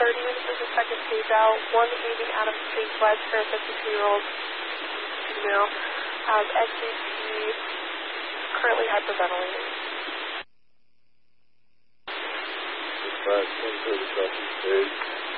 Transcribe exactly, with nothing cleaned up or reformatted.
thirty minutes is the second page out. one eighty Adams Street West for a fifty-two-year-old female. Um, S C P, currently hyperventilating. Dispatch, one thirty, copy, stage.